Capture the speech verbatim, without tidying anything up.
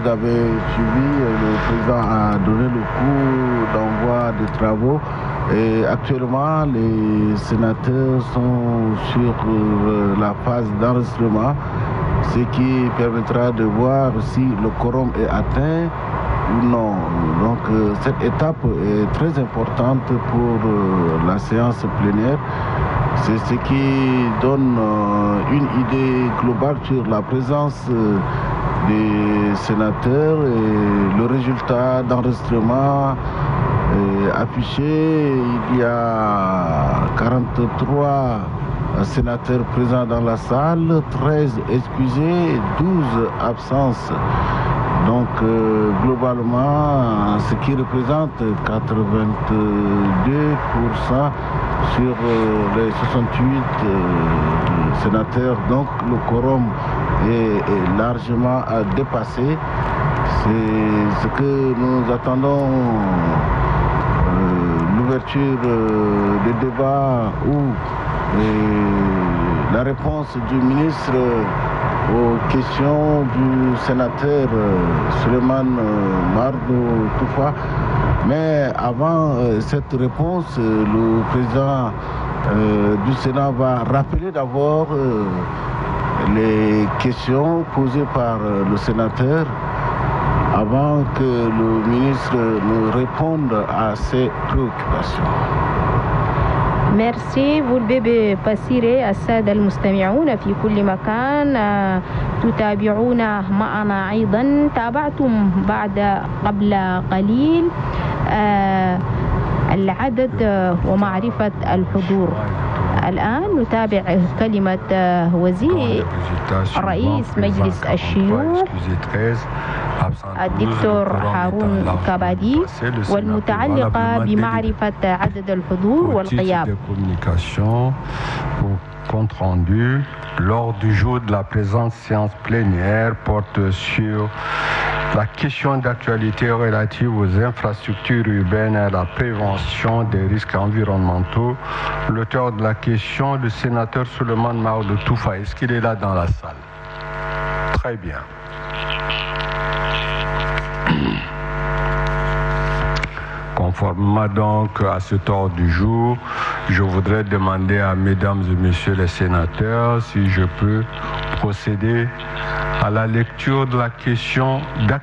vous avez suivi, le président a donné le coup d'envoi des travaux. Et actuellement, les sénateurs sont sur euh, la phase d'enregistrement, ce qui permettra de voir si le quorum est atteint ou non. Donc euh, cette étape est très importante pour euh, la séance plénière. C'est ce qui donne euh, une idée globale sur la présence euh, des sénateurs et le résultat d'enregistrement est affiché. Il y a quarante-trois sénateurs présents dans la salle, treize excusés et douze absences. Donc euh, globalement, ce qui représente quatre-vingt-deux pour cent sur euh, les soixante-huit euh, sénateurs. Donc le quorum est, est largement dépassé. C'est ce que nous attendons, euh, l'ouverture euh, des débats où euh, la réponse du ministre aux questions du sénateur Suleiman Mardou Toufa. Mais avant euh, cette réponse, euh, le président euh, du Sénat va rappeler d'abord euh, les questions posées par euh, le sénateur avant que le ministre ne réponde à ses préoccupations. ميرسي فولبيبي باسيري. السادة المستمعون في كل مكان تتابعون معنا أيضا. تابعتم بعد قبل قليل العدد ومعرفة الحضور. الآن نتابع كلمة وزير رئيس مجلس الشيوخ الدكتور هارون كابادي والمتعلقة بمعرفة عدد الحضور والغياب. Compte rendu lors du jour de la présente séance plénière porte sur la question d'actualité relative aux infrastructures urbaines et à la prévention des risques environnementaux. L'auteur de la question, le sénateur Suleiman Mardou Toufa, est-ce qu'il est là dans la salle? Très bien. Conformément donc à cet ordre du jour, je voudrais demander à mesdames et messieurs les sénateurs si je peux procéder à la lecture de la question d'actualité.